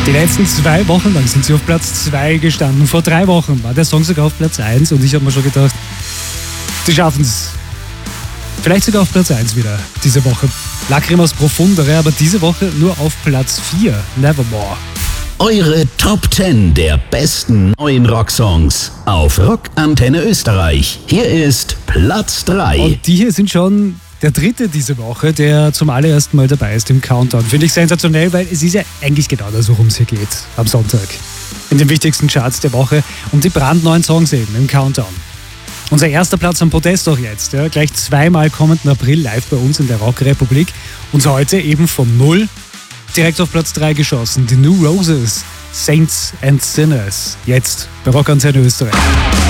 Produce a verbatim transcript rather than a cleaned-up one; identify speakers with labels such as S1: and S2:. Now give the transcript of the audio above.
S1: Die letzten zwei Wochen lang sind sie auf Platz zwei gestanden. Vor drei Wochen war der Song sogar auf Platz eins und ich habe mir schon gedacht, die schaffen es. Vielleicht sogar auf Platz eins wieder diese Woche. Lacrimas Profundere, aber diese Woche nur auf Platz vier. Nevermore.
S2: Eure Top zehn der besten neuen Rocksongs auf Rockantenne Österreich. Hier ist Platz drei.
S1: Und die hier sind schon der dritte diese Woche, der zum allerersten Mal dabei ist im Countdown. Finde ich sensationell, weil es ist ja eigentlich genau das, worum es hier geht am Sonntag. In den wichtigsten Charts der Woche um die brandneuen Songs eben im Countdown. Unser erster Platz am Podest auch jetzt. Ja, gleich zweimal kommenden April live bei uns in der Rockrepublik. Und heute eben von null direkt auf Platz drei geschossen. Die New Roses, Saints and Sinners. Jetzt bei Rockantenne Österreich.